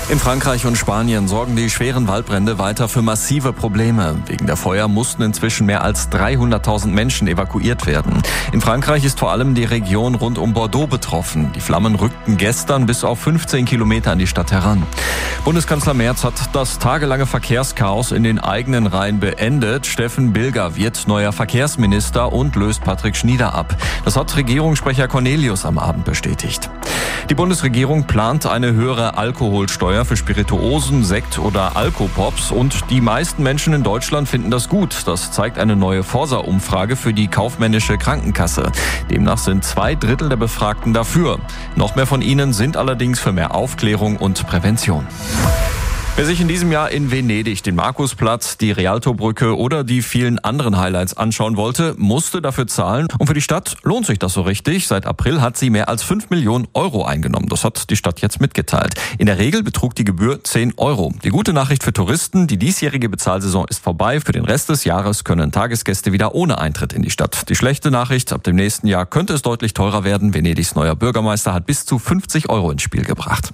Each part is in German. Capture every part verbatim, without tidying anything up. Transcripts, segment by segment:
In Frankreich und Spanien sorgen die schweren Waldbrände weiter für massive Probleme. Wegen der Feuer mussten inzwischen mehr als dreihunderttausend Menschen evakuiert werden. In Frankreich ist vor allem die Region rund um Bordeaux betroffen. Die Flammen rückten gestern bis auf fünfzehn Kilometer an die Stadt heran. Bundeskanzler Merz hat das tagelange Verkehrschaos in den eigenen Reihen beendet. Steffen Bilger wird neuer Verkehrsminister und löst Patrick Schnieder ab. Das hat Regierungssprecher Cornelius am Abend bestätigt. Die Bundesregierung plant eine höhere Alkoholsteuer für Spirituosen, Sekt oder Alkopops und die meisten Menschen in Deutschland finden das gut. Das zeigt eine neue Forsa-Umfrage für die kaufmännische Krankenkasse. Demnach sind zwei Drittel der Befragten dafür. Noch mehr von ihnen sind allerdings für mehr Aufklärung und Prävention. Wer sich in diesem Jahr in Venedig den Markusplatz, die Rialtobrücke oder die vielen anderen Highlights anschauen wollte, musste dafür zahlen. Und für die Stadt lohnt sich das so richtig. Seit April hat sie mehr als fünf Millionen Euro eingenommen. Das hat die Stadt jetzt mitgeteilt. In der Regel betrug die Gebühr zehn Euro. Die gute Nachricht für Touristen, die diesjährige Bezahlsaison ist vorbei. Für den Rest des Jahres können Tagesgäste wieder ohne Eintritt in die Stadt. Die schlechte Nachricht, ab dem nächsten Jahr könnte es deutlich teurer werden. Venedigs neuer Bürgermeister hat bis zu fünfzig Euro ins Spiel gebracht.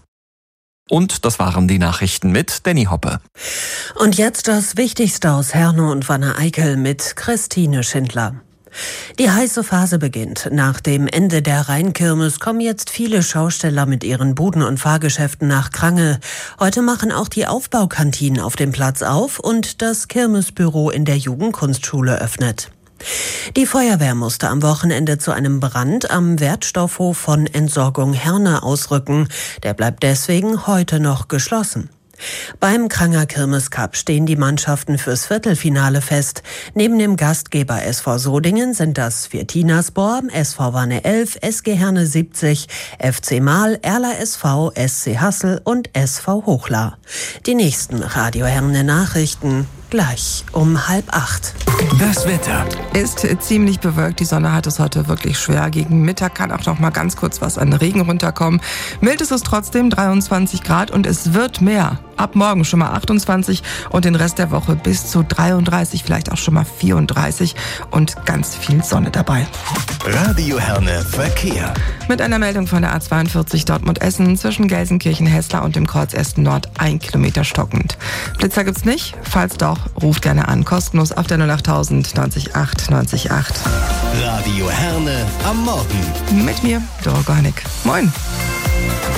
Und das waren die Nachrichten mit Danny Hoppe. Und jetzt das Wichtigste aus Herne und Wanne-Eickel mit Christine Schindler. Die heiße Phase beginnt. Nach dem Ende der Rheinkirmes kommen jetzt viele Schausteller mit ihren Buden und Fahrgeschäften nach Krange. Heute machen auch die Aufbaukantinen auf dem Platz auf und das Kirmesbüro in der Jugendkunstschule öffnet. Die Feuerwehr musste am Wochenende zu einem Brand am Wertstoffhof von Entsorgung Herne ausrücken. Der bleibt deswegen heute noch geschlossen. Beim Kranger Kirmes Cup stehen die Mannschaften fürs Viertelfinale fest. Neben dem Gastgeber S V Sodingen sind das Viertinaspor, S V Wanne elf, S G Herne siebzig, F C Mahl, Erla S V, S C Hassel und S V Hochla. Die nächsten Radio Herne Nachrichten gleich um halb acht. Das Wetter ist ziemlich bewölkt. Die Sonne hat es heute wirklich schwer. Gegen Mittag kann auch noch mal ganz kurz was an Regen runterkommen. Mild ist es trotzdem, dreiundzwanzig Grad und es wird mehr. Ab morgen schon mal achtundzwanzig und den Rest der Woche bis zu dreiunddreißig, vielleicht auch schon mal vierunddreißig und ganz viel Sonne dabei. Radio Herne Verkehr. Mit einer Meldung von der A zweiundvierzig Dortmund-Essen zwischen Gelsenkirchen-Hessler und dem Kreuz Esten Nord ein Kilometer stockend. Blitzer gibt's nicht. Falls doch, ruft gerne an. Kostenlos auf der null achttausend neunzig acht neunzig acht. Radio Herne am Morgen. Mit mir, Doro Gornik. Moin.